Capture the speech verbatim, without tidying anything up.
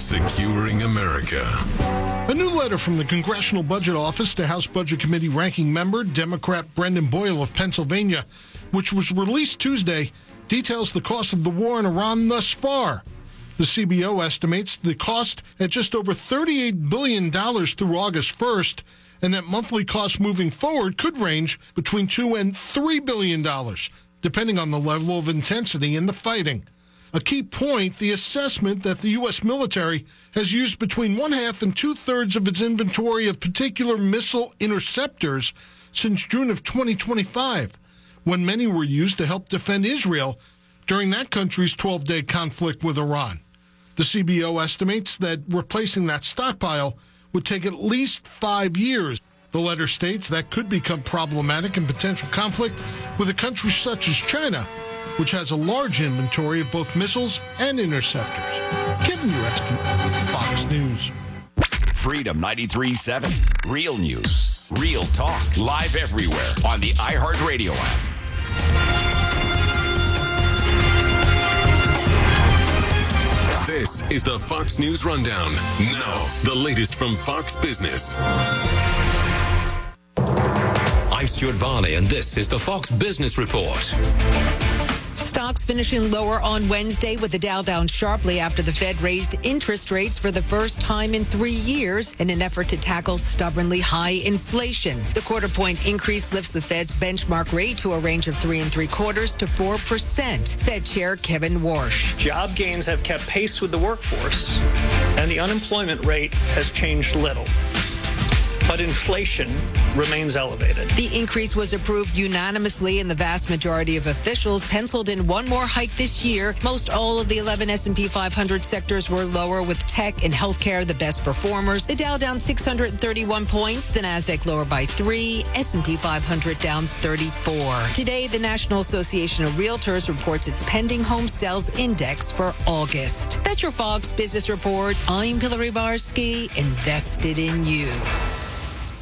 securing America. A new letter from the Congressional Budget Office to House Budget Committee ranking member, Democrat Brendan Boyle of Pennsylvania, which was released Tuesday, details the cost of the war in Iran thus far. The C B O estimates the cost at just over thirty-eight billion dollars through August first, and that monthly costs moving forward could range between two and three billion dollars, depending on the level of intensity in the fighting. A key point, the assessment that the U S military has used between one-half and two-thirds of its inventory of particular missile interceptors since June of twenty twenty-five, when many were used to help defend Israel during that country's twelve-day conflict with Iran. The C B O estimates that replacing that stockpile would take at least five years. The letter states that could become problematic in potential conflict with a country such as China, which has a large inventory of both missiles and interceptors. Kevin Uretsky, Fox News. Freedom ninety-three point seven. Real news. Real talk. Live everywhere on the iHeartRadio app. This is the Fox News Rundown. Now, the latest from Fox Business. I'm Stuart Varley, and this is the Fox Business Report. Stocks finishing lower on Wednesday with the Dow down sharply after the Fed raised interest rates for the first time in three years in an effort to tackle stubbornly high inflation. The quarter point increase lifts the Fed's benchmark rate to a range of three and three quarters to four percent. Fed Chair Kevin Warsh. Job gains have kept pace with the workforce, and the unemployment rate has changed little. But inflation remains elevated. The increase was approved unanimously, and the vast majority of officials penciled in one more hike this year. Most all of the eleven S and P five hundred sectors were lower, with tech and healthcare the best performers. The Dow down six hundred thirty-one points, the Nasdaq lower by three, S and P five hundred down thirty-four. Today, the National Association of Realtors reports its pending home sales index for August. That's your Fox Business Report. I'm Hillary Barsky, invested in you.